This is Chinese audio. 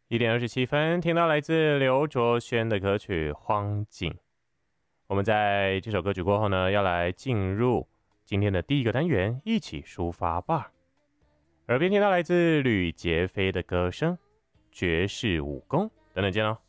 1点27分，听到来自刘卓轩的歌曲《荒井》。我们在这首歌曲过后呢，要来进入今天的第一个单元，一起抒发吧。耳边听到来自吕杰飞的歌声、爵士武功等等见喽。